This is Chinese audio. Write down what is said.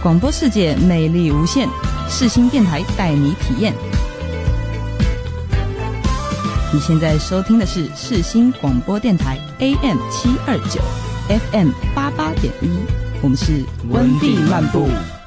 广播世界魅力无限，世新电台带你体验。你现在收听的是世新广播电台 AM729 FM88.1，我们是温蒂漫步。